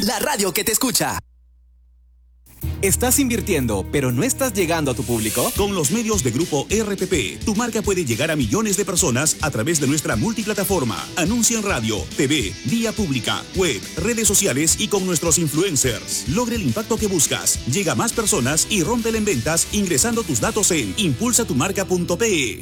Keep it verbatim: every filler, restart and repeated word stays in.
la radio que te escucha. ¿Estás invirtiendo, pero no estás llegando a tu público? Con los medios de Grupo R P P, tu marca puede llegar a millones de personas a través de nuestra multiplataforma. Anuncia en radio, T V, vía pública, web, redes sociales y con nuestros influencers. Logra el impacto que buscas, llega a más personas y rómpela en ventas ingresando tus datos en impulsa tu marca punto pe.